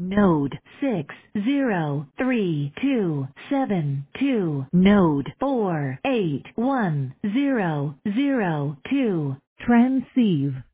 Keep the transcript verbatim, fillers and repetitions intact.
Node six zero three two seven two. Node four eight one zero zero two. Transceive.